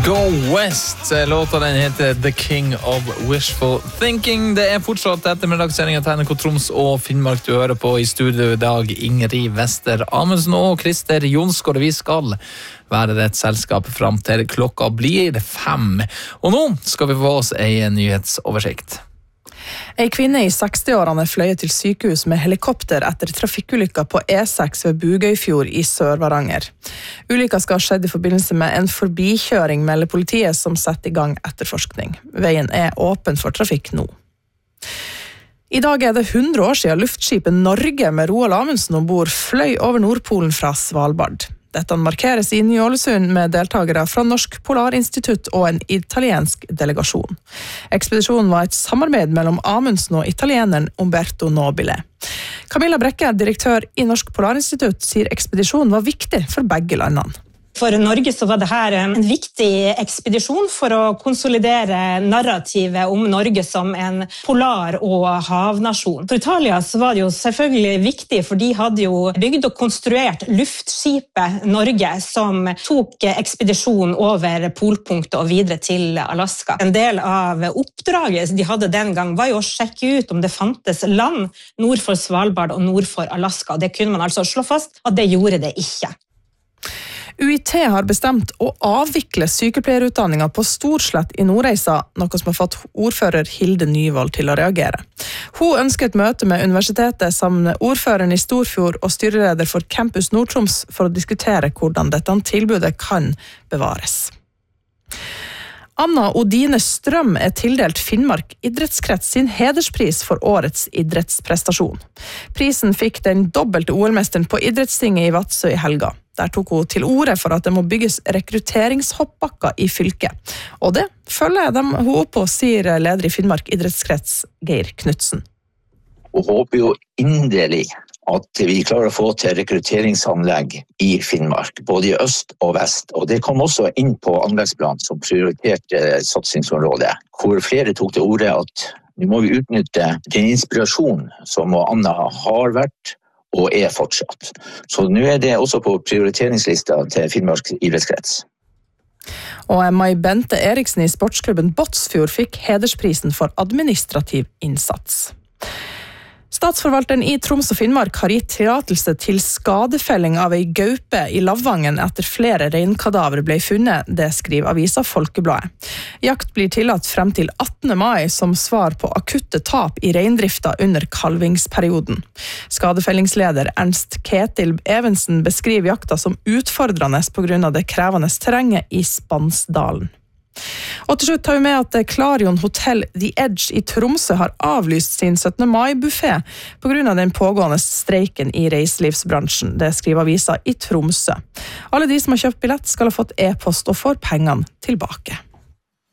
Go West. Låta den heter The King of Wishful Thinking. Det fortsatt ettermiddagssendingen til NRK Troms og Finnmark du hører på. I studio I dag Ingrid Wester Amundsen og Christer Jonsgaard. Vi skal være et selskap frem til klokka blir 5. Og nå skal vi få oss en nyhetsoversikt. En kvinne I 60-årene fløyet til sykehus med helikopter etter trafikkulykker på E6 ved Bugøyfjord I Sør-Varanger. Ulykka skal ha skjedd I forbindelse med en forbikjøring, melder politiet som setter I gang etterforskning. Veien åpen for trafikk nå. I dag det 100 år siden luftskipet Norge med Roald Amundsen ombord fløy over Nordpolen fra Svalbard. Dette markeres I Ny-Ålesund med deltagere fra Norsk Polarinstitutt og en italiensk delegasjon. Ekspedisjonen var et samarbeid mellom Amundsen og italieneren Umberto Nobile. Camilla Brekke, direktør I Norsk Polarinstitutt, sier ekspedisjonen var viktig for begge landene. For Norge så var det her en viktig ekspedisjon for å konsolidere narrativet om Norge som en polar- og havnasjon. For Italia så var det jo selvfølgelig viktig, for de hadde jo bygd og konstruert luftskipet Norge som tok ekspedisjonen over polpunktet og videre til Alaska. En del av oppdraget de hadde den gang var jo å sjekke ut om det fantes land nord for Svalbard og nord for Alaska. Det kunne man altså slå fast at det gjorde det ikke. UiT har bestemt å avvikle sykepleierutdanningen på Storslett I Nordreisa, noe som har fått ordfører Hilde Nyvold til å reagere. Hun ønsker et møte med universitetet sammen med ordføreren I Storfjord og styreleder for Campus Nord-Troms for å diskutere hvordan dette tilbudet kan bevares. Anna Odine Strøm tildelt Finnmark idrettskrets sin hederspris for årets idrettsprestasjon. Prisen fikk den dobbelte OL-mesteren på idrettstinget I Vadsø I helga. Der tok hun til orde for at det må bygges rekrutteringshoppbakker I fylket. Og det følger hun opp på, sier leder I Finnmark idrettskrets Geir Knudsen. Og håper jo inderlig at vi klarer å få til rekrutteringsanlegg I Finnmark, både I øst og vest. Og det kom også inn på anleggsplanen som prioriterte satsingsområdet, hvor flere tok til orde at nå må vi utnytte den inspirasjon som Anna har vært og fortsatt. Så nå det også på prioriteringslista til Finnmark idrettskrets. Og Mai Bente Eriksen I sportsklubben Båtsfjord fikk hedersprisen for administrativ innsats. Statsforvalteren I Troms og Finnmark har gitt tillatelse til skadefelling av ei gaupe I Lavvangen etter flere reinkadaver ble funnet, det skriver avisa Folkebladet. Jakt blir tillatt frem til 18. mai som svar på akutte tap I reindrifta under kalvingsperioden. Skadefellingsleder Ernst Ketil Evensen beskriver jakta som utfordrende på grunn av det krevende terrenget I Spansdalen. Og til slutt tar vi med at Klarion Hotel The Edge I Tromsø har avlyst sin 17. mai-buffet på grunn av den pågående streiken I reiselivsbransjen. Det skriver avisa I Tromsø. Alle de som har kjøpt billett skal ha fått e-post og får pengene tilbake.